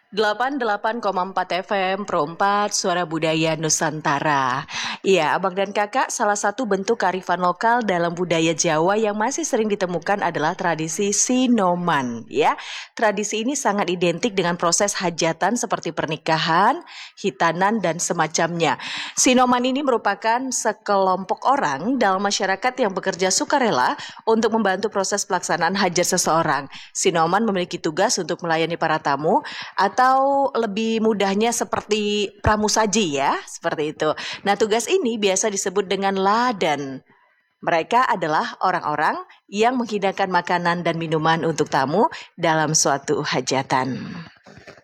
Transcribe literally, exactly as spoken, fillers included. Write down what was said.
delapan puluh delapan koma empat F M Pro empat Suara Budaya Nusantara. Iya, Abang dan Kakak, salah satu bentuk kearifan lokal dalam budaya Jawa yang masih sering ditemukan adalah tradisi Sinoman, ya. Tradisi ini sangat identik dengan proses hajatan seperti pernikahan, hitanan dan semacamnya. Sinoman ini merupakan sekelompok orang dalam masyarakat yang bekerja sukarela untuk membantu proses pelaksanaan hajat seseorang. Sinoman memiliki tugas untuk melayani para tamu atau lebih mudahnya seperti pramusaji ya, seperti itu. Nah, tugas ini biasa disebut dengan ladan. Mereka adalah orang-orang yang menghidangkan makanan dan minuman untuk tamu dalam suatu hajatan.